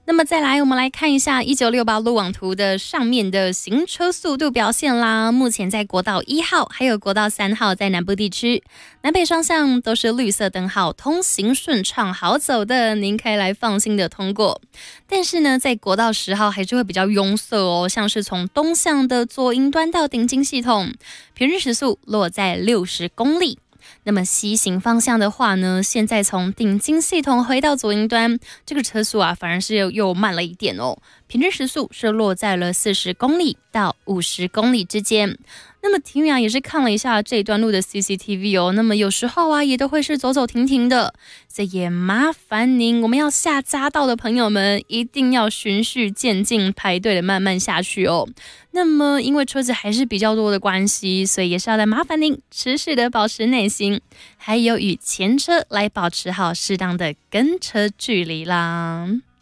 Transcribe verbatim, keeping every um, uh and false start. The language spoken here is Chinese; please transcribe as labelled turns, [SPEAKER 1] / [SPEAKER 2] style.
[SPEAKER 1] 那么再来，我们来看一下一九六八路网图的上面的行车速度表现啦。目前在国道一号还有国道三号在南部地区，南北双向都是绿色灯号，通行顺畅好走的，您可以来放心的通过。但是呢，在国道十号还是会比较拥塞哦，像是从东向的左营端到顶金系统，平均时速落在六十公里。那么西行方向的话呢，现在从顶金系统回到左营端，这个车速啊反而是又又慢了一点哦，平均时速是落在了四十公里到五十公里之间。那么庭远啊也是看了一下这一段路的 C C T V 哦，那么有时候啊也都会是走走停停的，所以也麻烦您，我们要下匝道的朋友们一定要循序渐进，排队的慢慢下去哦。那么因为车子还是比较多的关系，所以也是要来麻烦您持续的保持耐心，还有与前车来保持好适当的跟车距离啦。